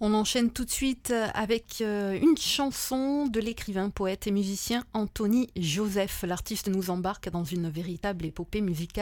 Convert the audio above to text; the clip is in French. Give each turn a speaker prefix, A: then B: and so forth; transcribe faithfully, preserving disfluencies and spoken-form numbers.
A: On enchaîne tout de suite avec une chanson de l'écrivain, poète et musicien Anthony Joseph. L'artiste nous embarque dans une véritable épopée musicale